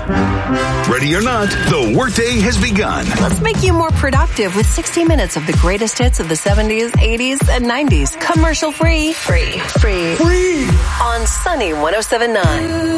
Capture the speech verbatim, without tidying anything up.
Ready or not, the workday has begun. Let's make you more productive with sixty minutes of the greatest hits of the seventies, eighties, and nineties. Commercial free. Free. Free. Free. On Sunny one oh seven point nine.